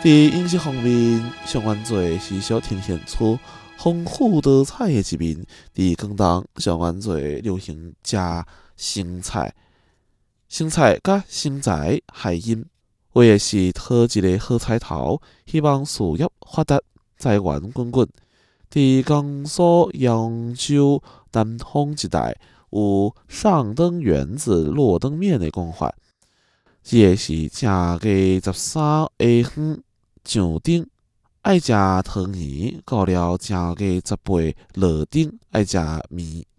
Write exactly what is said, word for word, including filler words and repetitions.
在饮食方面，上元节是小呈现出丰富多彩的一面。在广东，上元节流行食生菜，生菜甲生财谐音，为的是讨一个好彩头，希望事业发达，财源滚滚。在江苏扬州南丰一带，有上灯圆子落灯面的讲法，即个是正月十三下昏上灯爱食汤圆，到了正月十八落灯爱食面。